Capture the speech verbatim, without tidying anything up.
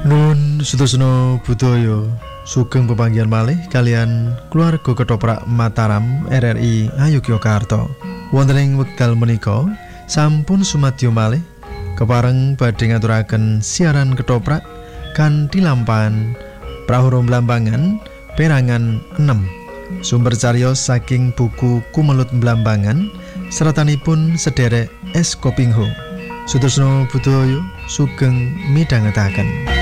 Nun Sutosono Budaya sugeng pepanggihan malih kalian keluarga Ketoprak Mataram R R I Ngayogyakarta. Wonten ing wekdal menika sampun sumadyo malih kepareng badhe ngaturaken siaran Ketoprak kanthi lampahan Prahara Mlambangan perangan enam. Sumber cariyos saking buku Kumelut Mlambangan seratanipun sederek S. Kopingho. Sutosono Budaya sugeng midhangetaken.